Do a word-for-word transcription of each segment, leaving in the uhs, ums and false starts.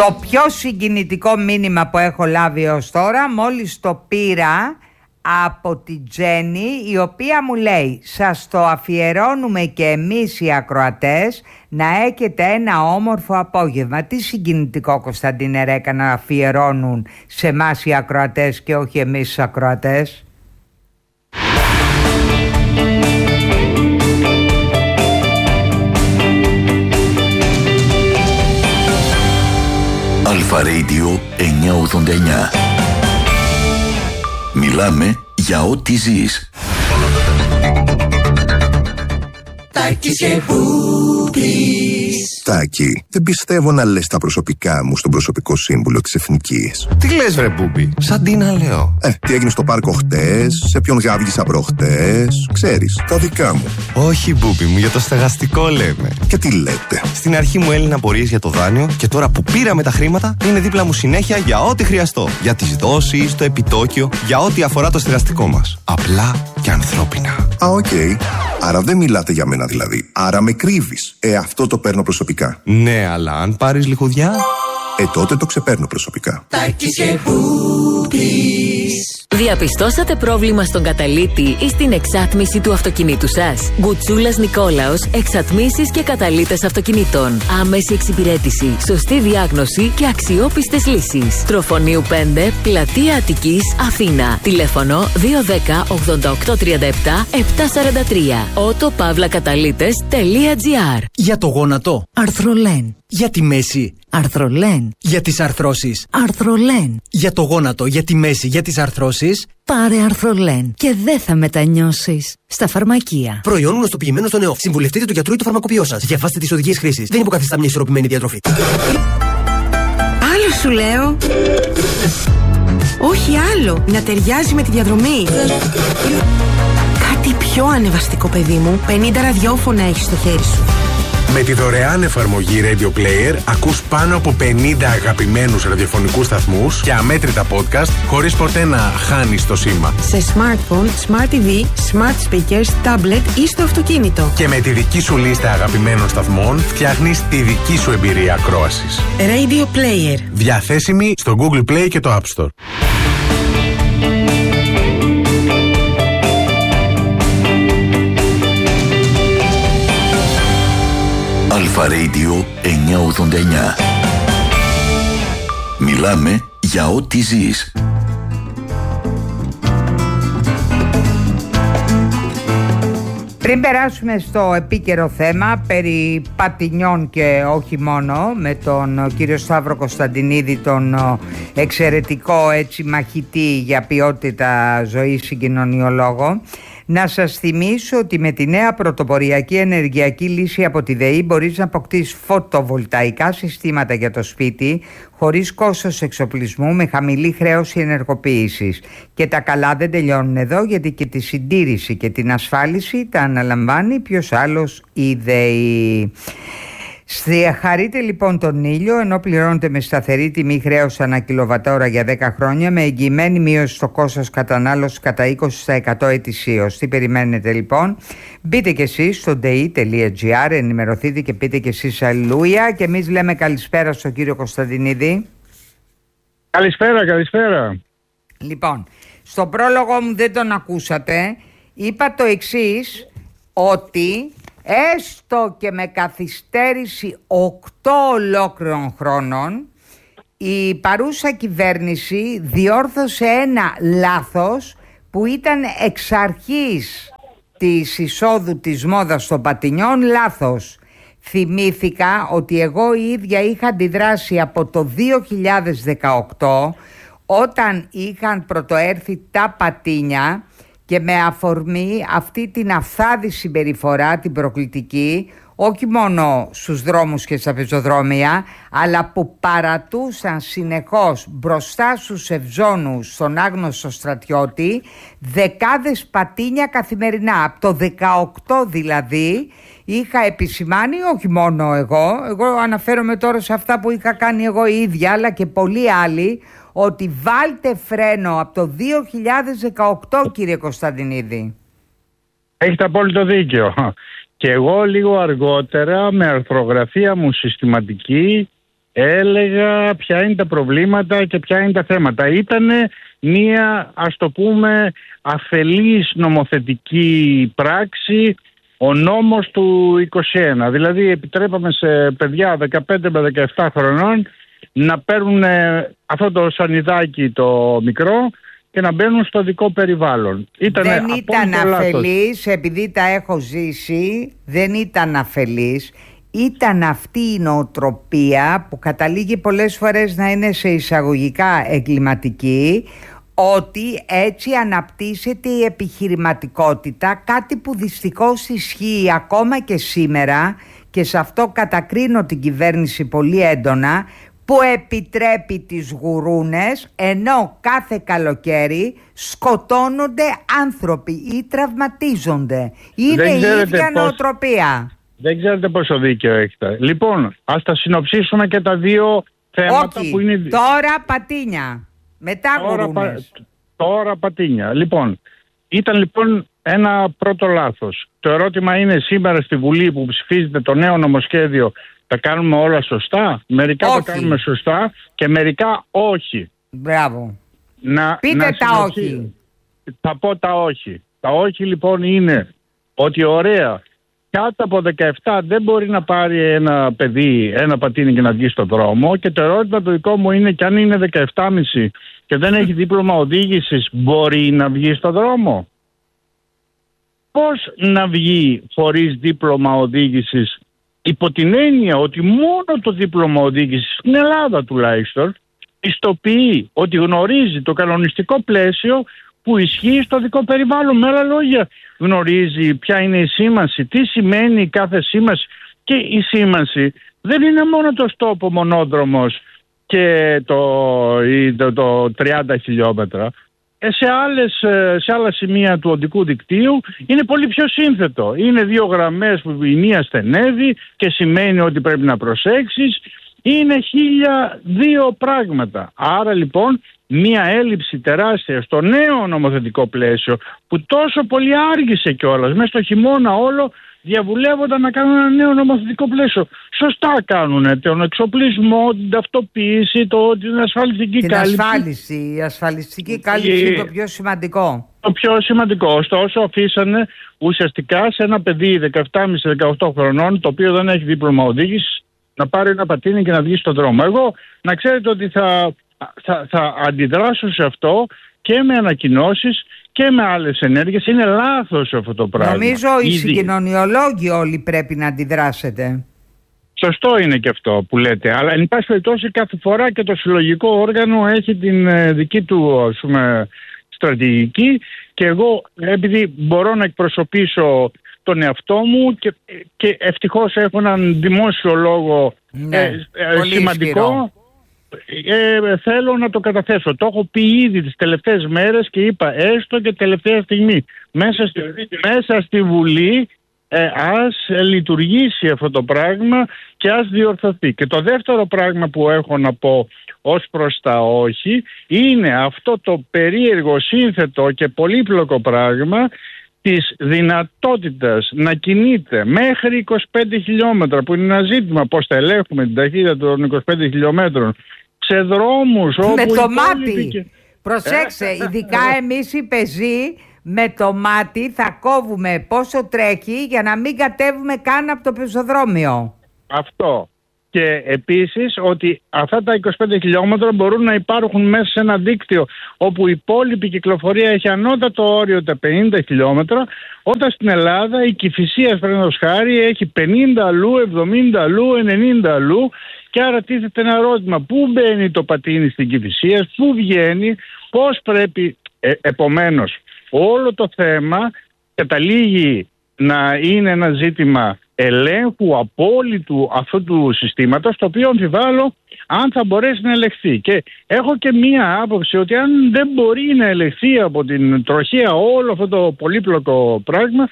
Το πιο συγκινητικό μήνυμα που έχω λάβει ως τώρα, μόλις το πήρα από την Τζέννη, η οποία μου λέει: σας το αφιερώνουμε και εμείς οι ακροατές, να έχετε ένα όμορφο απόγευμα. Τι συγκινητικό, Κωνσταντίνε Ρέκα, να αφιερώνουν σε εμάς οι ακροατές και όχι εμείς τους ακροατές. Αλφα Radio εννιακόσια ογδόντα εννιά. Μιλάμε για ό,τι ζεις. Τάκης και Μπούμπης. Τάκη, δεν πιστεύω να λες τα προσωπικά μου στον προσωπικό σύμβουλο της Εθνικής. Τι λες βρε Μπούμπη, σαν τι να λέω. Ε, τι έγινε στο πάρκο χτες, σε ποιον γάβγισα προχτές, ξέρεις, τα δικά μου. Όχι Μπούμπη μου, για το στεγαστικό λέμε. Και τι λέτε. Στην αρχή μου έλυναν απορίες για το δάνειο και τώρα που πήραμε τα χρήματα είναι δίπλα μου συνέχεια για ό,τι χρειαστώ. Για τις δόσεις, το επιτόκιο, για ό,τι αφορά το στεγαστικό μας. Απλά και ανθρώπινα. Α, οκ. Okay. Άρα δεν μιλάτε για μένα δηλαδή. Άρα με κρύβεις. Ε, αυτό το παίρνω προσωπικά. Ναι, αλλά αν πάρεις λιχουδιά... Ε, τότε το ξεπαίρνω προσωπικά. Τάκης και Μπούμπης. Διαπιστώσατε πρόβλημα στον καταλύτη ή στην εξάτμιση του αυτοκινήτου σας? Γκουτσούλας Νικόλαος, εξατμίσεις και καταλύτες αυτοκινήτων. Άμεση εξυπηρέτηση, σωστή διάγνωση και αξιόπιστες λύσεις. Τροφονίου πέντε, Πλατεία Αττικής, Αθήνα. Τηλέφωνο δύο ένα μηδέν ογδόντα οκτώ τριάντα επτά επτακόσια σαράντα τρία. ότο παύλα καταλύτες τελεία τζι άρ. Για το γόνατο, Αρθρολέν. Για τη μέση, Αρθρολέν. Για τις αρθρώσεις, Αρθρολέν. Για το γόνατο, για τη μέση, για τις αρθρώσεις, πάρε Αρθρολέν και δεν θα μετανιώσεις. Στα φαρμακεία. Προϊόν γνωστοποιημένο στον ΕΟΦ. Συμβουλευτείτε του γιατρού ή το φαρμακοποιό σας. Διαβάστε τις οδηγίες χρήσης. Δεν υποκαθιστά μια ισορροπημένη διατροφή. Άλλο σου λέω. Όχι άλλο. Να ταιριάζει με τη διαδρομή. Κάτι πιο ανεβαστικό, παιδί μου. πενήντα ραδιόφωνα έχεις στο χέρι σου. Με τη δωρεάν εφαρμογή Radio Player ακούς πάνω από πενήντα αγαπημένους ραδιοφωνικούς σταθμούς και αμέτρητα podcast χωρίς ποτέ να χάνεις το σήμα. Σε smartphone, smart τι βι, smart speakers, tablet ή στο αυτοκίνητο. Και με τη δική σου λίστα αγαπημένων σταθμών φτιάχνεις τη δική σου εμπειρία ακρόασης. Radio Player. Διαθέσιμη στο Google Play και το App Store. Αλφα Radio εννιακόσια ογδόντα εννιά. Μιλάμε για ό,τι ζεις. Πριν περάσουμε στο επίκαιρο θέμα περί πατινιών και όχι μόνο, με τον κύριο Σταύρο Κωνσταντινίδη, τον εξαιρετικό έτσι μαχητή για ποιότητα ζωής συγκοινωνιολόγο, να σας θυμίσω ότι με τη νέα πρωτοποριακή ενεργειακή λύση από τη ΔΕΗ μπορείς να αποκτήσεις φωτοβολταϊκά συστήματα για το σπίτι χωρίς κόστος εξοπλισμού, με χαμηλή χρέωση ενεργοποίησης. Και τα καλά δεν τελειώνουν εδώ, γιατί και τη συντήρηση και την ασφάλιση τα αναλαμβάνει ποιος άλλος, η ΔΕΗ. Χαρείτε λοιπόν τον ήλιο, ενώ πληρώνετε με σταθερή τιμή χρέος ανά κιλοβατόρα για δέκα χρόνια, με εγγυημένη μείωση στο κόστος κατανάλωσης κατά είκοσι τοις εκατό ετησίως. Τι περιμένετε λοιπόν? Μπείτε και εσείς στο ντι ι τελεία τζι άρ, ενημερωθείτε και πείτε και εσείς αλληλούια. Και εμείς λέμε καλησπέρα στον κύριο Κωνσταντινίδη. Καλησπέρα, καλησπέρα. Λοιπόν, στον πρόλογο μου δεν τον ακούσατε. Είπα το εξής, ότι έστω και με καθυστέρηση οκτώ ολόκληρων χρόνων, η παρούσα κυβέρνηση διόρθωσε ένα λάθος που ήταν εξ αρχής της εισόδου της μόδας των πατινιών λάθος. Θυμήθηκα ότι εγώ η ίδια είχα αντιδράσει από το δύο χιλιάδες δεκαοκτώ, όταν είχαν πρωτοέρθει τα πατίνια, και με αφορμή αυτή την αυθάδη συμπεριφορά, την προκλητική, όχι μόνο στους δρόμους και στα πεζοδρόμια, αλλά που παρατούσαν συνεχώς μπροστά στους ευζώνους, στον άγνωστο στρατιώτη, δεκάδες πατίνια καθημερινά. Από το δεκαοκτώ δηλαδή είχα επισημάνει, όχι μόνο εγώ, εγώ αναφέρομαι τώρα σε αυτά που είχα κάνει εγώ η ίδια, αλλά και πολλοί άλλοι, ότι βάλτε φρένο από το δύο χιλιάδες δεκαοκτώ, κύριε Κωνσταντινίδη. Έχετε απόλυτο δίκιο. Και εγώ λίγο αργότερα, με αρθρογραφία μου συστηματική, έλεγα ποια είναι τα προβλήματα και ποια είναι τα θέματα. Ήτανε μία, ας το πούμε, αφελής νομοθετική πράξη, ο νόμος του είκοσι ένα. Δηλαδή επιτρέπαμε σε παιδιά δεκαπέντε με δεκαεπτά χρονών να παίρνουν αυτό το σανιδάκι το μικρό και να μπαίνουν στο δικό περιβάλλον. Ήτανε δεν ήταν αφελής, επειδή τα έχω ζήσει, δεν ήταν αφελής. Ήταν αυτή η νοοτροπία που καταλήγει πολλές φορές να είναι σε εισαγωγικά εγκληματική, ότι έτσι αναπτύσσεται η επιχειρηματικότητα, κάτι που δυστυχώς ισχύει ακόμα και σήμερα, και σε αυτό κατακρίνω την κυβέρνηση πολύ έντονα, που επιτρέπει τις γουρούνες, ενώ κάθε καλοκαίρι σκοτώνονται άνθρωποι ή τραυματίζονται. Είναι η ίδια πώς... νοοτροπία. Δεν ξέρετε πόσο δίκαιο έχετε. Λοιπόν, ας τα συνοψίσουμε και τα δύο θέματα. Όχι, που είναι... τώρα πατίνια, μετά τώρα, γουρούνες. πα... τώρα πατίνια. Λοιπόν, ήταν λοιπόν ένα πρώτο λάθος. Το ερώτημα είναι, σήμερα στη Βουλή που ψηφίζεται το νέο νομοσχέδιο, τα κάνουμε όλα σωστά? Μερικά όχι. Τα κάνουμε σωστά και μερικά όχι. Μπράβο. Να, Πείτε να τα συνοψί... όχι. Θα πω τα όχι. Τα όχι λοιπόν είναι ότι ωραία, κάτω από δεκαεπτά δεν μπορεί να πάρει ένα παιδί ένα πατίνι και να βγει στον δρόμο, και το ερώτημα το δικό μου είναι, και αν είναι δεκαεπτά και μισή και δεν έχει δίπλωμα οδήγησης, μπορεί να βγει στον δρόμο? Πώς να βγει χωρίς δίπλωμα οδήγησης, υπό την έννοια ότι μόνο το δίπλωμα οδήγησης, στην Ελλάδα τουλάχιστον, πιστοποιεί ότι γνωρίζει το κανονιστικό πλαίσιο που ισχύει στο δικό περιβάλλον? Με άλλα λόγια, γνωρίζει ποια είναι η σήμανση, τι σημαίνει κάθε σήμανση. Και η σήμανση δεν είναι μόνο το στόπο μονόδρομος και το, το, το τριάντα χιλιόμετρα. Σε, άλλες, σε άλλα σημεία του οδικού δικτύου είναι πολύ πιο σύνθετο. Είναι δύο γραμμές που η μία στενεύει και σημαίνει ότι πρέπει να προσέξεις. Είναι χίλια δύο πράγματα. Άρα λοιπόν μία έλλειψη τεράστια στο νέο νομοθετικό πλαίσιο, που τόσο πολύ άργησε κιόλας, μέσα στο χειμώνα όλο διαβουλεύονταν να κάνουν ένα νέο νομοθετικό πλαίσιο. Σωστά κάνουνε τον εξοπλισμό, την ταυτοποίηση, το, την ασφαλιστική την κάλυψη. Την ασφάλιση, η ασφαλιστική κάλυψη είναι το πιο σημαντικό. Το πιο σημαντικό. Ωστόσο αφήσανε ουσιαστικά σε ένα παιδί δεκαεπτά και μισή με δεκαοκτώ χρονών, το οποίο δεν έχει δίπλωμα οδήγησης, να πάρει ένα πατίνι και να βγει στον δρόμο. Εγώ να ξέρετε ότι θα, θα, θα αντιδράσω σε αυτό και με ανακοινώσεις και με άλλες ενέργειες. Είναι λάθος αυτό το πράγμα. Νομίζω οι Ήδη... συγκοινωνιολόγοι όλοι πρέπει να αντιδράσετε. Σωστό είναι και αυτό που λέτε, αλλά εν πάση περιπτώσει κάθε φορά και το συλλογικό όργανο έχει την ε, δική του, ας πούμε, στρατηγική, και εγώ επειδή μπορώ να εκπροσωπήσω τον εαυτό μου και, και ευτυχώς έχω έναν δημόσιο λόγο ναι, ε, ε, σημαντικό, ε, θέλω να το καταθέσω. Το έχω πει ήδη τις τελευταίες μέρες και είπα έστω και τελευταία στιγμή μέσα στη, μέσα στη Βουλή, ε, ας λειτουργήσει αυτό το πράγμα και ας διορθωθεί. Και το δεύτερο πράγμα που έχω να πω ως προς τα όχι είναι αυτό το περίεργο, σύνθετο και πολύπλοκο πράγμα της δυνατότητας να κινείται μέχρι είκοσι πέντε χιλιόμετρα, που είναι ένα ζήτημα πώς θα ελέγχουμε την ταχύτητα των είκοσι πέντε χιλιόμετρων, σε δρόμους όπου με το μάτι πολιτική... προσέξε, ειδικά εμείς οι πεζοί με το μάτι θα κόβουμε πόσο τρέχει για να μην κατέβουμε καν από το πεζοδρόμιο. Αυτό. Και επίσης ότι αυτά τα είκοσι πέντε χιλιόμετρα μπορούν να υπάρχουν μέσα σε ένα δίκτυο όπου η υπόλοιπη κυκλοφορία έχει ανώτατο όριο τα πενήντα χιλιόμετρα, όταν στην Ελλάδα η Κηφισίας, παραδείγματος χάρη, έχει πενήντα αλλού, εβδομήντα αλλού, ενενήντα αλλού, και άρα τίθεται ένα ερώτημα: πού μπαίνει το πατίνι στην Κηφισίας, πού βγαίνει, πώς πρέπει. Ε, επομένως, όλο το θέμα καταλήγει να είναι ένα ζήτημα ελέγχου απόλυτου αυτού του συστήματος, το οποίο αμφιβάλλω αν θα μπορέσει να ελεγχθεί. Και έχω και μία άποψη ότι αν δεν μπορεί να ελεγχθεί από την τροχέα όλο αυτό το πολύπλοκο πράγμα,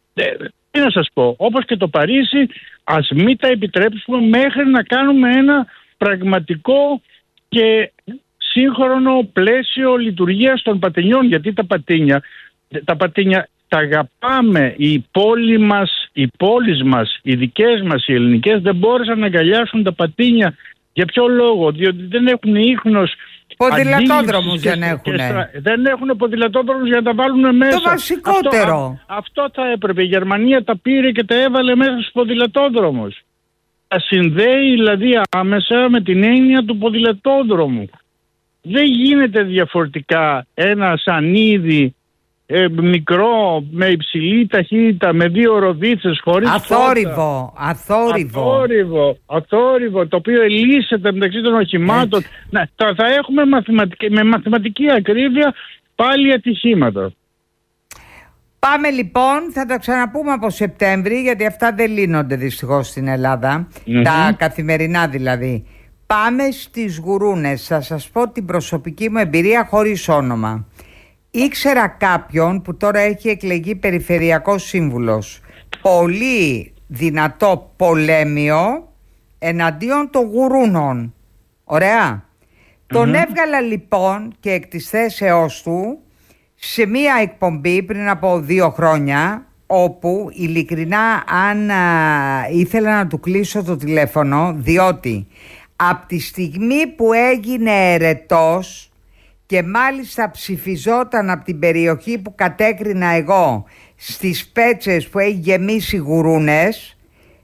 τι να σας πω, όπως και το Παρίσι, ας μην τα επιτρέψουμε μέχρι να κάνουμε ένα πραγματικό και σύγχρονο πλαίσιο λειτουργίας των πατινιών, γιατί τα πατίνια, τα πατίνια τα αγαπάμε. Οι πόλεις μας, οι πόλεις μας, οι δικές μας, οι ελληνικές, δεν μπόρεσαν να αγκαλιάσουν τα πατίνια Για ποιο λόγο? Διότι δεν έχουν ίχνος. Ποδηλατόδρομους δεν έχουν. Δεν έχουν ποδηλατόδρομους για να τα βάλουν μέσα. Το βασικότερο. Αυτό, α, αυτό θα έπρεπε. Η Γερμανία τα πήρε και τα έβαλε μέσα στους ποδηλατόδρομους. Τα συνδέει δηλαδή άμεσα με την έννοια του ποδηλατόδρομου. Δεν γίνεται διαφορετικά ένα σανίδι ε, μικρό, με υψηλή ταχύτητα, με δύο ροδίτσες, χωρίς αθόρυβο, αθόρυβο. Αθόρυβο, αθόρυβο, το οποίο ελίσσεται μεταξύ των οχημάτων. Να, θα, θα έχουμε μαθηματική, με μαθηματική ακρίβεια πάλι ατυχήματα. Πάμε λοιπόν, θα τα ξαναπούμε από Σεπτέμβρη, γιατί αυτά δεν λύνονται δυστυχώς στην Ελλάδα, mm-hmm. τα καθημερινά δηλαδή. Πάμε στις γουρούνες. Θα σας πω την προσωπική μου εμπειρία χωρίς όνομα. Ήξερα κάποιον που τώρα έχει εκλεγεί περιφερειακός σύμβουλος. Πολύ δυνατό πολέμιο εναντίον των γουρούνων. Ωραία. Mm-hmm. Τον έβγαλα λοιπόν και εκ της θέσεώς του σε μία εκπομπή πριν από δύο χρόνια, όπου ειλικρινά αν α, ήθελα να του κλείσω το τηλέφωνο, διότι από τη στιγμή που έγινε ερετός και μάλιστα ψηφιζόταν από την περιοχή που κατέκρινα εγώ στις πέτσες που έχει γεμίσει γουρούνες,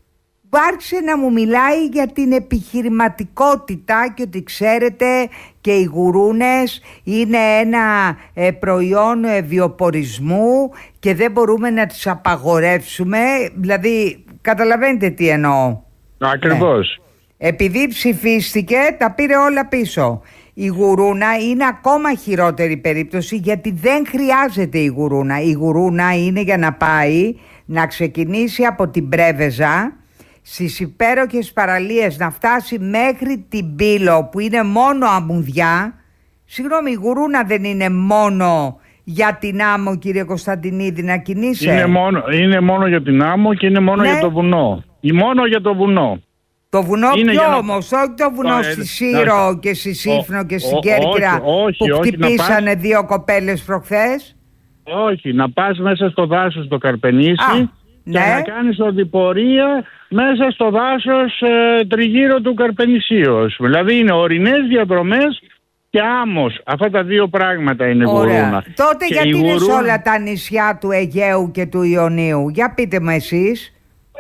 άρχισε να μου μιλάει για την επιχειρηματικότητα και ότι ξέρετε και οι γουρούνες είναι ένα ε, προϊόν ε, βιοπορισμού και δεν μπορούμε να τις απαγορεύσουμε. Δηλαδή καταλαβαίνετε τι εννοώ. Ακριβώς. Ναι. Επειδή ψηφίστηκε τα πήρε όλα πίσω. Η γουρούνα είναι ακόμα χειρότερη περίπτωση, γιατί δεν χρειάζεται η γουρούνα. Η γουρούνα είναι για να πάει να ξεκινήσει από την Πρέβεζα στις υπέροχες παραλίες, να φτάσει μέχρι την Πύλο που είναι μόνο αμμουδιά. Συγγνώμη, η γουρούνα δεν είναι μόνο για την άμμο, κύριε Κωνσταντινίδη, να κινείσαι? Είναι μόνο, είναι μόνο για την άμμο και είναι μόνο ναι. για το βουνό. Ή μόνο για το βουνό. Το βουνό είναι ποιο να... όμως, όχι το βουνό στη Σύρο να... και στη Σύφνο και στην ό, Κέρκυρα όχι, που όχι, χτυπήσανε πας... δύο κοπέλες προχθές. Όχι, να πας μέσα στο δάσος το Καρπενήσι. Α, και ναι. να κάνεις οδηπορία μέσα στο δάσος ε, τριγύρω του Καρπενησίως. Δηλαδή είναι ορεινές διαδρομές και άμμος. Αυτά τα δύο πράγματα είναι γουρούνα. Τότε και γιατί είναι γουρούνα... σε όλα τα νησιά του Αιγαίου και του Ιωνίου? Για πείτε μου εσείς.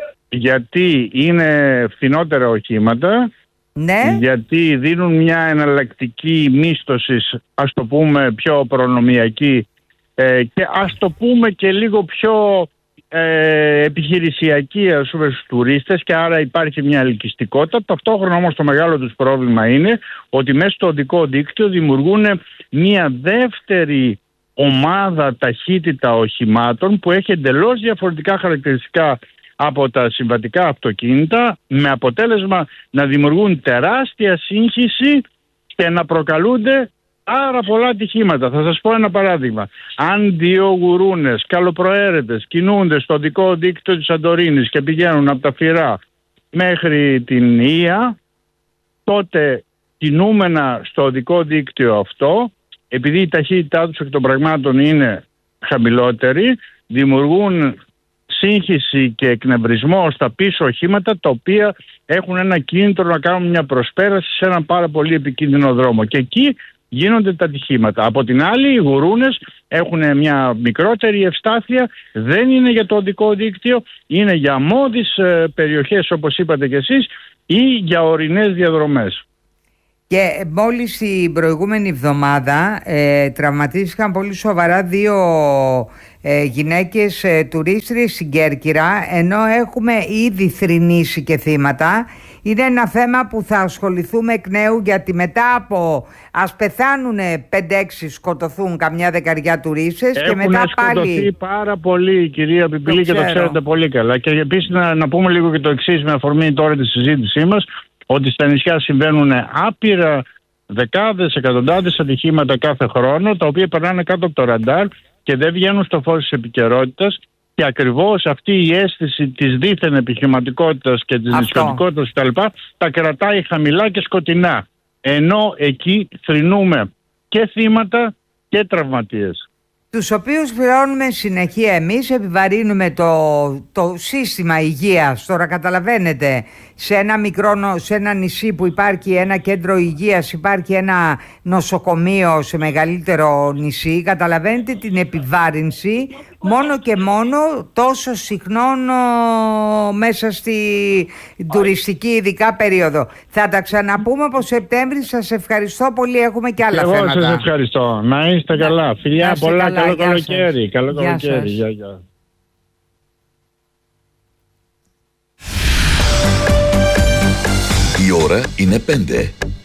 Γιατί είναι φθηνότερα οχήματα, ναι. γιατί δίνουν μια εναλλακτική μίσθωση, ας το πούμε πιο προνομιακή ε, και ας το πούμε και λίγο πιο ε, επιχειρησιακή, ας πούμε, στους τουρίστες, και άρα υπάρχει μια ελκυστικότητα. Ταυτόχρονα όμως το μεγάλο τους πρόβλημα είναι ότι μέσα στο οδικό δίκτυο δημιουργούν μια δεύτερη ομάδα ταχύτητα οχημάτων που έχει εντελώς διαφορετικά χαρακτηριστικά από τα συμβατικά αυτοκίνητα, με αποτέλεσμα να δημιουργούν τεράστια σύγχυση και να προκαλούνται πάρα πολλά ατυχήματα. Θα σας πω ένα παράδειγμα. Αν δύο γουρούνες καλοπροαίρετες κινούνται στο οδικό δίκτυο της Σαντορίνης και πηγαίνουν από τα Φυρά μέχρι την Ία, τότε κινούμενα στο οδικό δίκτυο αυτό, επειδή η ταχύτητά τους εκ των πραγμάτων είναι χαμηλότερη, δημιουργούν σύγχυση και εκνευρισμό στα πίσω οχήματα, τα οποία έχουν ένα κίνητρο να κάνουν μια προσπέραση σε έναν πάρα πολύ επικίνδυνο δρόμο, και εκεί γίνονται τα ατυχήματα. Από την άλλη, οι γουρούνες έχουν μια μικρότερη ευστάθεια, δεν είναι για το οδικό δίκτυο, είναι για μόδεις ε, περιοχές, όπως είπατε κι εσείς, ή για ορεινές διαδρομές. Και μόλις την προηγούμενη εβδομάδα ε, τραυματίστηκαν πολύ σοβαρά δύο ε, γυναίκες ε, τουρίστριες στην Κέρκυρα, ενώ έχουμε ήδη θρηνήσει και θύματα. Είναι ένα θέμα που θα ασχοληθούμε εκ νέου, γιατί μετά από ας πεθάνουν πέντε έξι, σκοτωθούν καμιά δεκαριά τουρίστες και μετά πάλι... Έχουν σκοτωθεί πάρα πολύ, κυρία Πιπηλή, και το ξέρετε πολύ καλά. Και επίσης να, να πούμε λίγο και το εξής, με αφορμή τώρα τη συζήτησή μας, ότι στα νησιά συμβαίνουν άπειρα δεκάδες, εκατοντάδες ατυχήματα κάθε χρόνο, τα οποία περνάνε κάτω από το ραντάρ και δεν βγαίνουν στο φως της επικαιρότητας, και ακριβώς αυτή η αίσθηση της δίθεν επιχειρηματικότητας και της δυσκολικότητας κτλ. Τα κρατάει χαμηλά και σκοτεινά, ενώ εκεί θρηνούμε και θύματα και τραυματίες. τους οποίους πληρώνουμε συνεχεία εμείς, επιβαρύνουμε το, το σύστημα υγείας. Τώρα καταλαβαίνετε, σε ένα μικρό, σε ένα νησί που υπάρχει ένα κέντρο υγείας, υπάρχει ένα νοσοκομείο σε μεγαλύτερο νησί, καταλαβαίνετε την επιβάρυνση μόνο και μόνο τόσο συχνών μέσα στη τουριστική ειδικά περίοδο. Θα τα ξαναπούμε από Σεπτέμβρη. Σας ευχαριστώ πολύ, έχουμε και άλλα εγώ θέματα. Εγώ σας ευχαριστώ. Να είστε καλά. Φιλιά πολλά, καλά, καλό καλοκαίρι. Καλό καλοκαίρι. Γεια, γεια. Η ώρα είναι πέντε.